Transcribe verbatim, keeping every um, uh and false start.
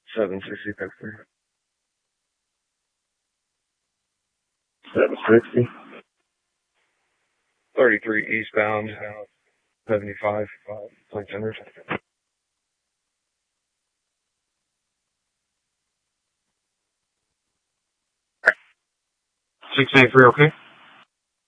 seven sixty Dexter. seven sixty. thirty-three eastbound, seventy-five, Point Center. six eight three, okay?